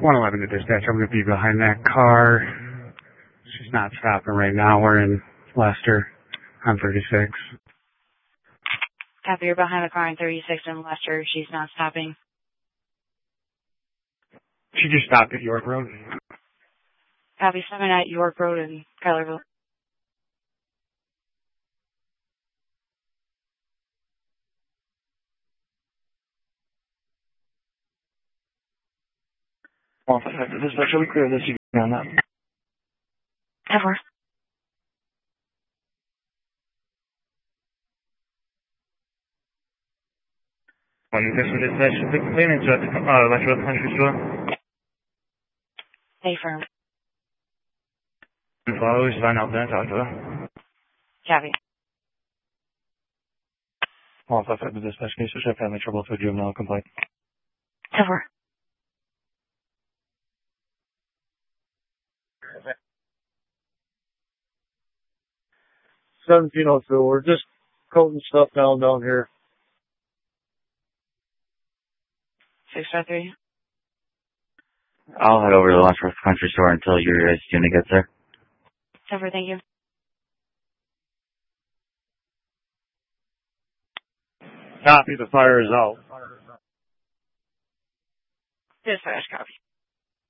111 to dispatch. I'm going to be behind that car. She's not stopping right now. We're in Leicester on 36. Copy, you're behind the car on 36 in Leicester. She's not stopping. She just stopped at York Road. Copy, 7 at York Road in Kellerville. Dispatch, are we clear this? You on that? Ever. This is dispatch. The complainant's at the Electrical Country Store. Stay firm. If I always find out then, talk to her. Copy. Well, if I the dispatch case, we should have family trouble with a juvenile complaint. Ever. $17.02. We're just coating stuff down here. 653. I'll head over to the Lunchworth Country Store until your unit gets there. Ever, thank you. Copy, the fire is out. Dispatch, copy.